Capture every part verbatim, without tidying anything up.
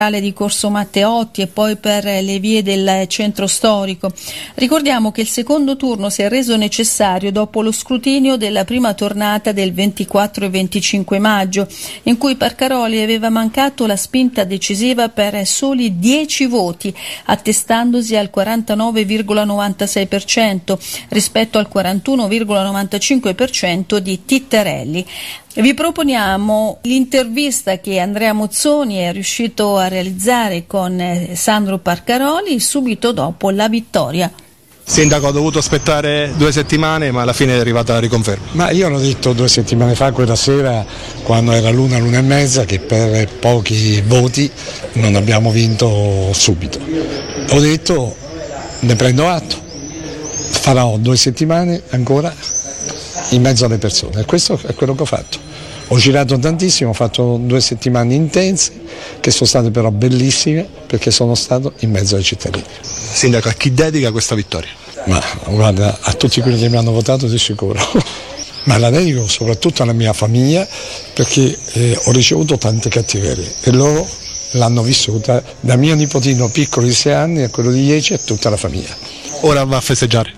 di Corso Matteotti e poi per le vie del centro storico. Ricordiamo che il secondo turno si è reso necessario dopo lo scrutinio della prima tornata del ventiquattro e venticinque maggio, in cui Parcaroli aveva mancato la spinta decisiva per soli dieci voti, attestandosi al quarantanove virgola novantasei per cento rispetto al quarantuno virgola novantacinque per cento di Titterelli. Vi proponiamo l'intervista che Andrea Mozzoni è riuscito a realizzare con Sandro Parcaroli subito dopo la vittoria. Sindaco, ho dovuto aspettare due settimane, ma alla fine è arrivata la riconferma. Ma io l'ho detto due settimane fa, quella sera, quando era l'una, l'una e mezza, che per pochi voti non abbiamo vinto subito. Ho detto, ne prendo atto, farò due settimane ancora in mezzo alle persone, e questo è quello che ho fatto. Ho girato tantissimo, ho fatto due settimane intense, che sono state però bellissime, perché sono stato in mezzo ai cittadini. Sindaco, a chi dedica questa vittoria? Ma guarda, a tutti quelli che mi hanno votato di sicuro, ma la dedico soprattutto alla mia famiglia, perché eh, ho ricevuto tante cattiverie e loro l'hanno vissuta, da mio nipotino piccolo di sei anni a quello di dieci, e tutta la famiglia. Ora va a festeggiare?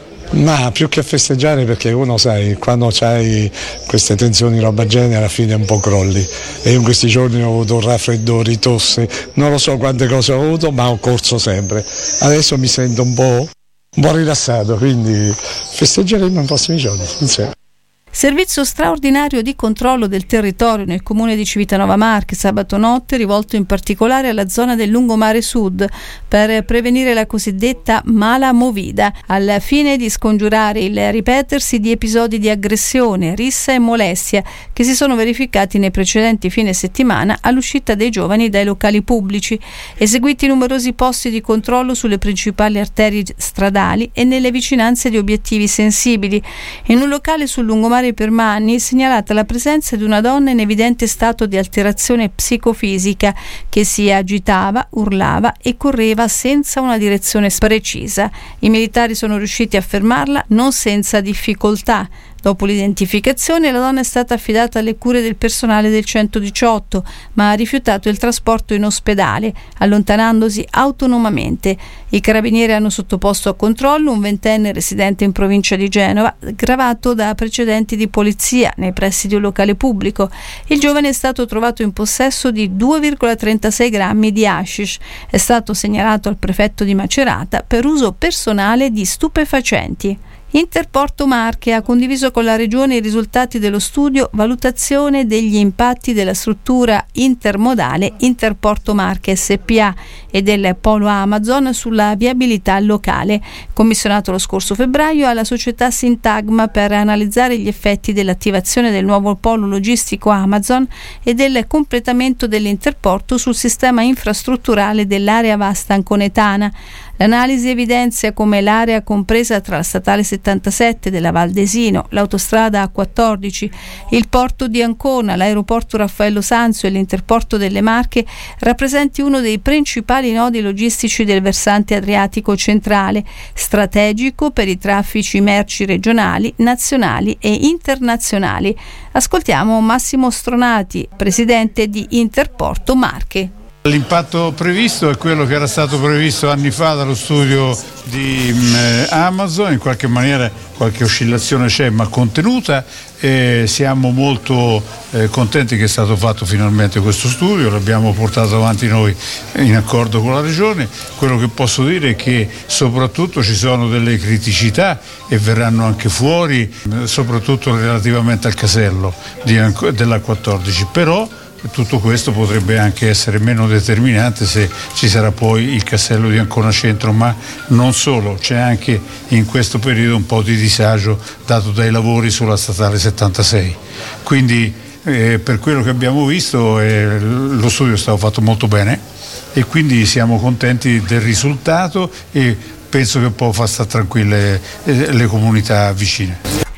Ma più che a festeggiare, perché uno, sai, quando c'hai queste tensioni, roba genere, alla fine un po' crolli, e io in questi giorni ho avuto raffreddori, tosse, non lo so quante cose ho avuto, ma ho corso sempre. Adesso mi sento un po', un po' rilassato, quindi festeggeremo nei prossimi giorni insieme. Servizio straordinario di controllo del territorio nel comune di Civitanova Marche sabato notte, rivolto in particolare alla zona del lungomare sud per prevenire la cosiddetta mala movida, al fine di scongiurare il ripetersi di episodi di aggressione, rissa e molestia che si sono verificati nei precedenti fine settimana all'uscita dei giovani dai locali pubblici. Eseguiti numerosi posti di controllo sulle principali arterie stradali e nelle vicinanze di obiettivi sensibili. In un locale sul lungomare per Manni è segnalata la presenza di una donna in evidente stato di alterazione psicofisica che si agitava, urlava e correva senza una direzione precisa. I militari sono riusciti a fermarla non senza difficoltà. Dopo l'identificazione, la donna è stata affidata alle cure del personale del centodiciotto, ma ha rifiutato il trasporto in ospedale, allontanandosi autonomamente. I carabinieri hanno sottoposto a controllo un ventenne residente in provincia di Genova, gravato da precedenti di polizia nei pressi di un locale pubblico. Il giovane è stato trovato in possesso di due virgola trentasei grammi di hashish. È stato segnalato al prefetto di Macerata per uso personale di stupefacenti. Interporto Marche ha condiviso con la Regione i risultati dello studio Valutazione degli impatti della struttura intermodale Interporto Marche S P A e del polo Amazon sulla viabilità locale, commissionato lo scorso febbraio alla società Sintagma per analizzare gli effetti dell'attivazione del nuovo polo logistico Amazon e del completamento dell'interporto sul sistema infrastrutturale dell'area vasta anconetana. L'analisi evidenzia come l'area compresa tra la statale settantasette della Val d'Esino, l'autostrada A quattordici, il porto di Ancona, l'aeroporto Raffaello Sanzio e l'interporto delle Marche rappresenti uno dei principali nodi logistici del versante adriatico centrale, strategico per i traffici merci regionali, nazionali e internazionali. Ascoltiamo Massimo Stronati, presidente di Interporto Marche. L'impatto previsto è quello che era stato previsto anni fa dallo studio di eh, Amazon, in qualche maniera qualche oscillazione c'è ma contenuta, e siamo molto eh, contenti che è stato fatto finalmente questo studio, l'abbiamo portato avanti noi in accordo con la Regione. Quello che posso dire è che soprattutto ci sono delle criticità e verranno anche fuori, eh, soprattutto relativamente al casello di, dell'A quattordici, però tutto questo potrebbe anche essere meno determinante se ci sarà poi il casello di Ancona Centro, ma non solo, c'è anche in questo periodo un po' di disagio dato dai lavori sulla statale settantasei. Quindi eh, per quello che abbiamo visto eh, lo studio è stato fatto molto bene e quindi siamo contenti del risultato e penso che può far stare tranquille eh, le comunità vicine.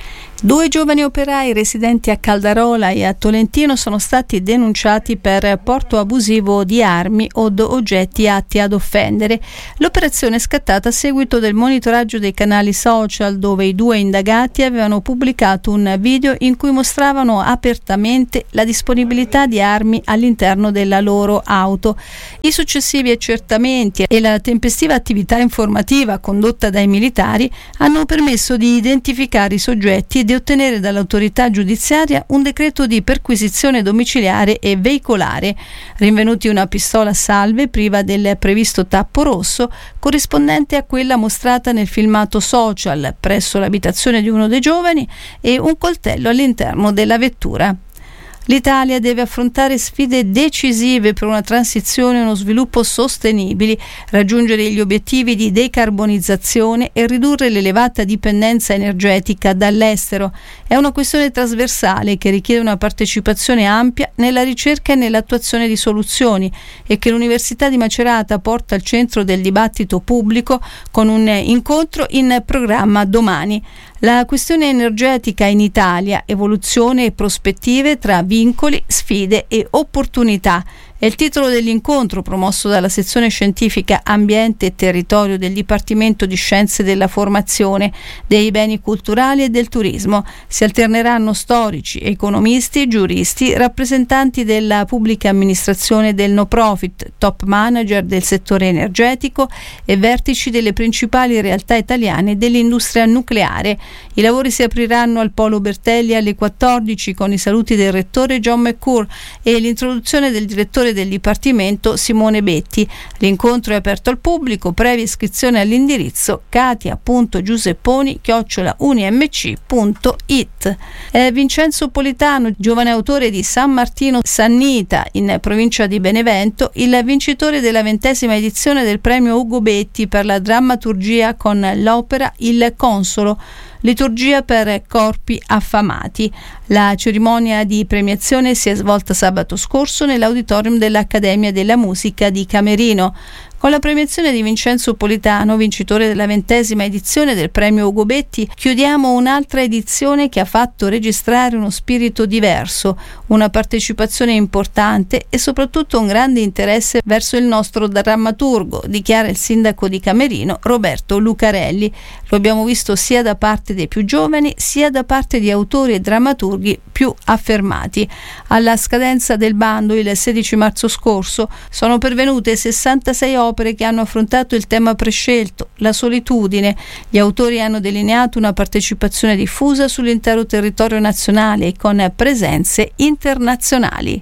Due giovani operai residenti a Caldarola e a Tolentino sono stati denunciati per porto abusivo di armi o oggetti atti ad offendere. L'operazione è scattata a seguito del monitoraggio dei canali social, dove i due indagati avevano pubblicato un video in cui mostravano apertamente la disponibilità di armi all'interno della loro auto. I successivi accertamenti e la tempestiva attività informativa condotta dai militari hanno permesso di identificare i soggetti e di ottenere dall'autorità giudiziaria un decreto di perquisizione domiciliare e veicolare. Rinvenuti una pistola a salve priva del previsto tappo rosso, corrispondente a quella mostrata nel filmato social presso l'abitazione di uno dei giovani, e un coltello all'interno della vettura. L'Italia deve affrontare sfide decisive per una transizione e uno sviluppo sostenibili, raggiungere gli obiettivi di decarbonizzazione e ridurre l'elevata dipendenza energetica dall'estero. È una questione trasversale che richiede una partecipazione ampia nella ricerca e nell'attuazione di soluzioni, e che l'Università di Macerata porta al centro del dibattito pubblico con un incontro in programma domani. La questione energetica in Italia, evoluzione e prospettive tra vincoli, sfide e opportunità. È il titolo dell'incontro promosso dalla sezione scientifica Ambiente e Territorio del Dipartimento di Scienze della Formazione, dei Beni Culturali e del Turismo. Si alterneranno storici, economisti, giuristi, rappresentanti della pubblica amministrazione e del no profit, top manager del settore energetico e vertici delle principali realtà italiane dell'industria nucleare. I lavori si apriranno al Polo Bertelli alle quattordici con i saluti del rettore John McCool e l'introduzione del direttore del Dipartimento Simone Betti. L'incontro è aperto al pubblico, previa iscrizione all'indirizzo katia punto giusepponi chiocciola unimc punto it. È Vincenzo Politano, giovane autore di San Martino Sannita in provincia di Benevento, il vincitore della ventesima edizione del premio Ugo Betti per la drammaturgia con l'opera Il Consolo, liturgia per corpi affamati. La cerimonia di premiazione si è svolta sabato scorso nell'auditorium dell'Accademia della Musica di Camerino. Con la premiazione di Vincenzo Politano, vincitore della ventesima edizione del premio Ugo Betti, chiudiamo un'altra edizione che ha fatto registrare uno spirito diverso, una partecipazione importante e soprattutto un grande interesse verso il nostro drammaturgo, dichiara il sindaco di Camerino Roberto Lucarelli. Lo abbiamo visto sia da parte dei più giovani sia da parte di autori e drammaturghi più affermati. Alla scadenza del bando il sedici marzo scorso sono pervenute sessantasei opere che hanno affrontato il tema prescelto, la solitudine. Gli autori hanno delineato una partecipazione diffusa sull'intero territorio nazionale e con presenze internazionali.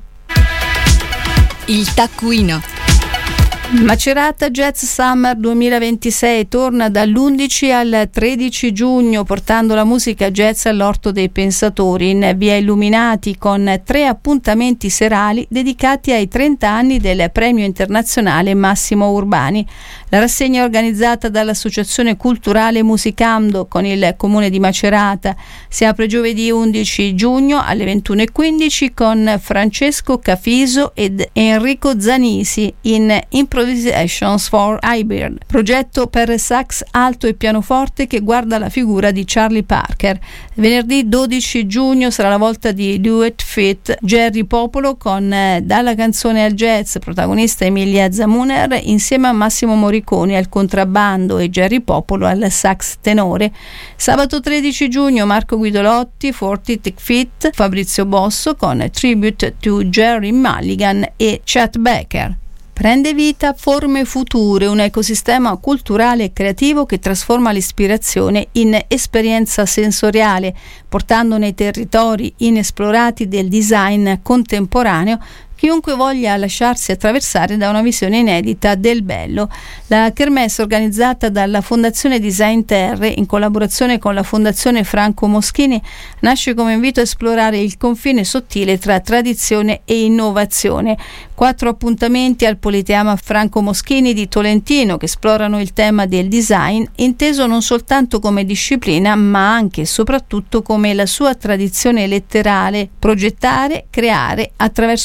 Il taccuino. Macerata Jazz Summer duemilaventisei torna dall'undici al tredici giugno portando la musica jazz all'Orto dei Pensatori in via Illuminati, con tre appuntamenti serali dedicati ai trenta anni del premio internazionale Massimo Urbani. La rassegna è organizzata dall'Associazione Culturale Musicando con il Comune di Macerata. Si apre giovedì undici giugno alle ventuno e quindici con Francesco Cafiso ed Enrico Zanisi in Improvisations for Hybrid, progetto per sax alto e pianoforte che guarda la figura di Charlie Parker. Venerdì dodici giugno sarà la volta di Duet Fit Jerry Popolo con eh, Dalla canzone al jazz, protagonista Emilia Zamuner insieme a Massimo Moriconi al contrabbando e Jerry Popolo al sax tenore. Sabato tredici giugno Marco Guidolotti, Forty Tick Fit, Fabrizio Bosso con Tribute to Jerry Mulligan e Chet Baker. Prende vita Forme Future, un ecosistema culturale e creativo che trasforma l'ispirazione in esperienza sensoriale, portando nei territori inesplorati del design contemporaneo chiunque voglia lasciarsi attraversare da una visione inedita del bello. La kermesse, organizzata dalla Fondazione Design Terre in collaborazione con la Fondazione Franco Moschini, nasce come invito a esplorare il confine sottile tra tradizione e innovazione. Quattro appuntamenti al Politeama Franco Moschini di Tolentino che esplorano il tema del design, inteso non soltanto come disciplina ma anche e soprattutto come la sua tradizione letterale: progettare, creare attraverso linguaggi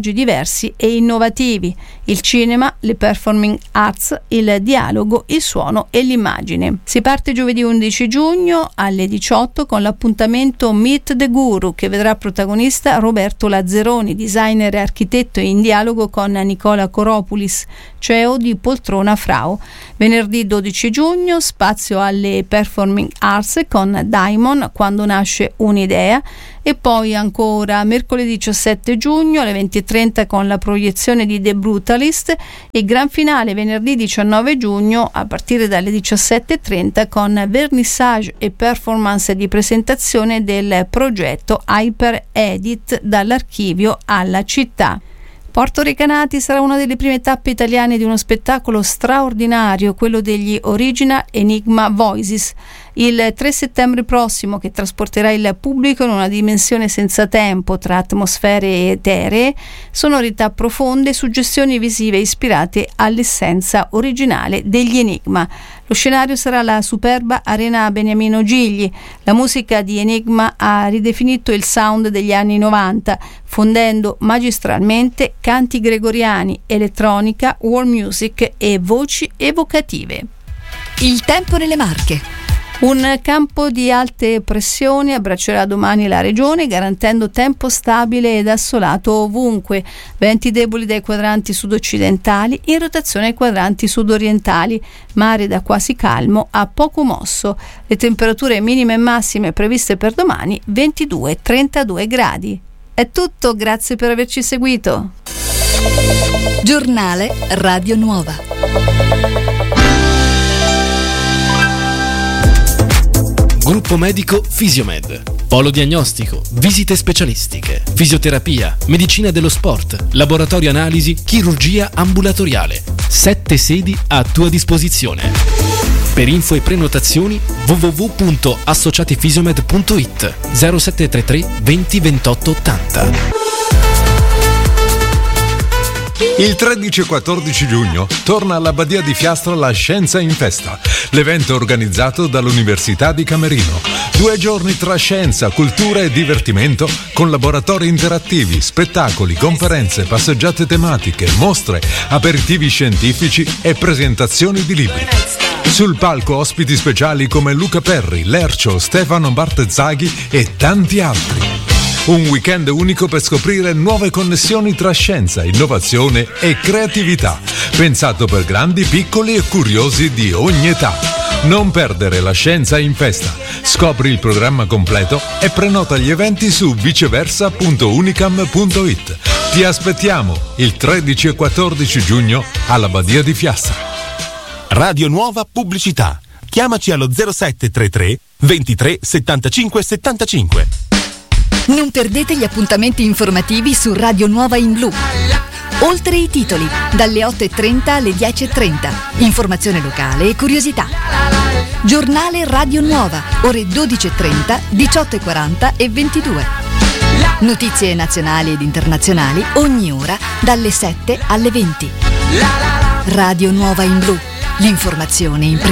linguaggi diversi e innovativi: il cinema, le performing arts, il dialogo, il suono e l'immagine. Si parte giovedì undici giugno alle diciotto con l'appuntamento Meet the Guru, che vedrà protagonista Roberto Lazzeroni, designer e architetto, in dialogo con Nicola Coropulis, C E O di Poltrona Frau. Venerdì dodici giugno spazio alle performing arts con Daimon, Quando nasce un'idea, e poi ancora mercoledì diciassette giugno alle venti e trenta con la proiezione di The Brutalist, e gran finale venerdì diciannove giugno a partire dalle diciassette e trenta con vernissage e performance di presentazione del progetto Hyper Edit dall'archivio alla città. Porto Recanati sarà una delle prime tappe italiane di uno spettacolo straordinario, quello degli Original Enigma Voices, il tre settembre prossimo, che trasporterà il pubblico in una dimensione senza tempo tra atmosfere eteree, sonorità profonde e suggestioni visive ispirate all'essenza originale degli Enigma. Lo scenario sarà la superba Arena Beniamino Gigli. La musica di Enigma ha ridefinito il sound degli anni novanta, fondendo magistralmente canti gregoriani, elettronica, world music e voci evocative. Il tempo nelle Marche. Un campo di alte pressioni abbraccerà domani la regione, garantendo tempo stabile ed assolato ovunque. Venti deboli dai quadranti sud-occidentali, in rotazione ai quadranti sud-orientali. Mare da quasi calmo a poco mosso. Le temperature minime e massime previste per domani ventidue trentadue gradi. È tutto, grazie per averci seguito. Giornale Radio Nuova. Gruppo medico Fisiomed. Polo diagnostico, visite specialistiche, fisioterapia, medicina dello sport, laboratorio analisi, chirurgia ambulatoriale. Sette sedi a tua disposizione. Per info e prenotazioni w w w punto associatifisiomed punto i t zero sette tre tre venti ventotto ottanta. Il tredici e quattordici giugno torna alla Badia di Fiastra la Scienza in Festa, l'evento organizzato dall'Università di Camerino. Due giorni tra scienza, cultura e divertimento, con laboratori interattivi, spettacoli, conferenze, passeggiate tematiche, mostre, aperitivi scientifici e presentazioni di libri. Sul palco ospiti speciali come Luca Perri, Lercio, Stefano Bartezzaghi e tanti altri. Un weekend unico per scoprire nuove connessioni tra scienza, innovazione e creatività, pensato per grandi, piccoli e curiosi di ogni età. Non perdere la Scienza in Festa. Scopri il programma completo e prenota gli eventi su viceversa punto unicam punto i t. Ti aspettiamo il tredici e quattordici giugno alla Badia di Fiastra. Radio Nuova Pubblicità. Chiamaci allo zero sette tre tre ventitré settantacinque settantacinque. Non perdete gli appuntamenti informativi su Radio Nuova in Blu. Oltre i titoli, dalle otto e trenta alle dieci e trenta. Informazione locale e curiosità. Giornale Radio Nuova, ore dodici e trenta, diciotto e quaranta e ventidue. Notizie nazionali ed internazionali ogni ora dalle sette alle venti. Radio Nuova in Blu, l'informazione in prima.